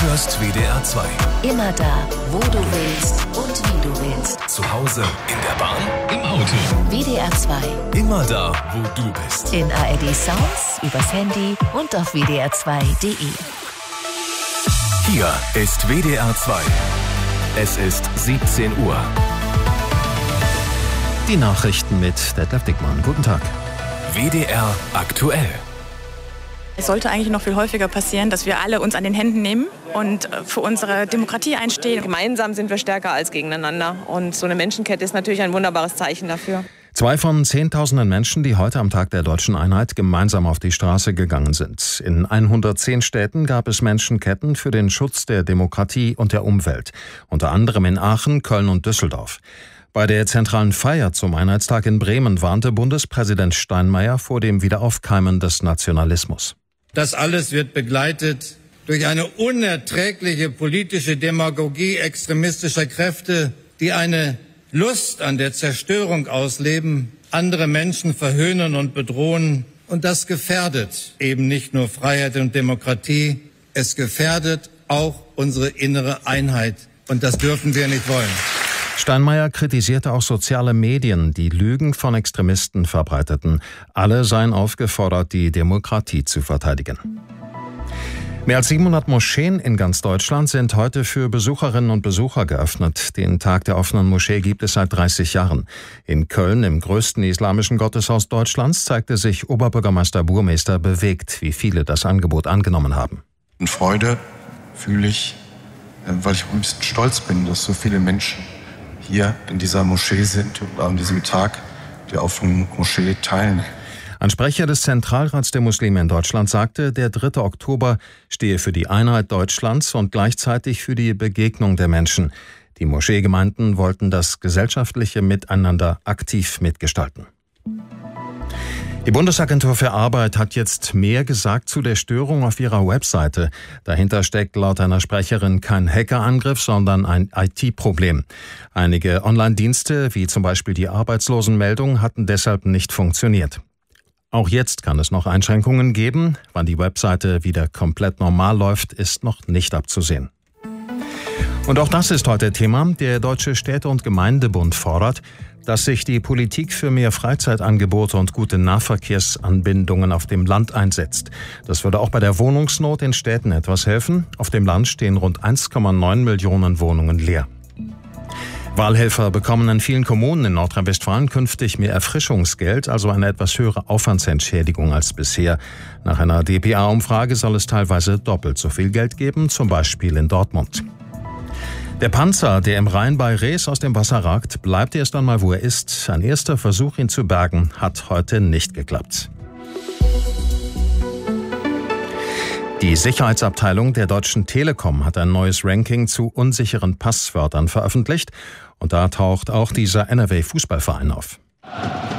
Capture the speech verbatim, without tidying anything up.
hörst W D R zwei. Immer da, wo du willst und wie du willst. Zu Hause, in der Bahn, im Auto. W D R zwei. Immer da, wo du bist. In A R D Sounds, übers Handy und auf w d r zwei punkt d e. Hier ist W D R zwei. Es ist siebzehn Uhr. Die Nachrichten mit Detlef Dickmann. Guten Tag. W D R aktuell. Es sollte eigentlich noch viel häufiger passieren, dass wir alle uns an den Händen nehmen und für unsere Demokratie einstehen. Gemeinsam sind wir stärker als gegeneinander. Und so eine Menschenkette ist natürlich ein wunderbares Zeichen dafür. Zwei von zehntausenden Menschen, die heute am Tag der Deutschen Einheit gemeinsam auf die Straße gegangen sind. In hundertzehn Städten gab es Menschenketten für den Schutz der Demokratie und der Umwelt. Unter anderem in Aachen, Köln und Düsseldorf. Bei der zentralen Feier zum Einheitstag in Bremen warnte Bundespräsident Steinmeier vor dem Wiederaufkeimen des Nationalismus. Das alles wird begleitet durch eine unerträgliche politische Demagogie extremistischer Kräfte, die eine Lust an der Zerstörung ausleben, andere Menschen verhöhnen und bedrohen. Und das gefährdet eben nicht nur Freiheit und Demokratie, es gefährdet auch unsere innere Einheit. Und das dürfen wir nicht wollen. Steinmeier kritisierte auch soziale Medien, die Lügen von Extremisten verbreiteten. Alle seien aufgefordert, die Demokratie zu verteidigen. Mehr als siebenhundert Moscheen in ganz Deutschland sind heute für Besucherinnen und Besucher geöffnet. Den Tag der offenen Moschee gibt es seit dreißig Jahren. In Köln, im größten islamischen Gotteshaus Deutschlands, zeigte sich Oberbürgermeister Burmester bewegt, wie viele das Angebot angenommen haben. Und Freude fühle ich, weil ich ein bisschen stolz bin, dass so viele Menschen hier in dieser Moschee sind und an diesem Tag der offenen Moschee teilnehmen. Ein Sprecher des Zentralrats der Muslime in Deutschland sagte, der dritte Oktober stehe für die Einheit Deutschlands und gleichzeitig für die Begegnung der Menschen. Die Moscheegemeinden wollten das gesellschaftliche Miteinander aktiv mitgestalten. Die Bundesagentur für Arbeit hat jetzt mehr gesagt zu der Störung auf ihrer Webseite. Dahinter steckt laut einer Sprecherin kein Hackerangriff, sondern ein I T-Problem. Einige Online-Dienste, wie zum Beispiel die Arbeitslosenmeldung, hatten deshalb nicht funktioniert. Auch jetzt kann es noch Einschränkungen geben. Wann die Webseite wieder komplett normal läuft, ist noch nicht abzusehen. Und auch das ist heute Thema. Der Deutsche Städte- und Gemeindebund fordert, dass sich die Politik für mehr Freizeitangebote und gute Nahverkehrsanbindungen auf dem Land einsetzt. Das würde auch bei der Wohnungsnot in Städten etwas helfen. Auf dem Land stehen rund eins Komma neun Millionen Wohnungen leer. Wahlhelfer bekommen in vielen Kommunen in Nordrhein-Westfalen künftig mehr Erfrischungsgeld, also eine etwas höhere Aufwandsentschädigung als bisher. Nach einer D P A-Umfrage soll es teilweise doppelt so viel Geld geben, zum Beispiel in Dortmund. Der Panzer, der im Rhein bei Rees aus dem Wasser ragt, bleibt erst einmal, wo er ist. Ein erster Versuch, ihn zu bergen, hat heute nicht geklappt. Die Sicherheitsabteilung der Deutschen Telekom hat ein neues Ranking zu unsicheren Passwörtern veröffentlicht. Und da taucht auch dieser N R W-Fußballverein auf.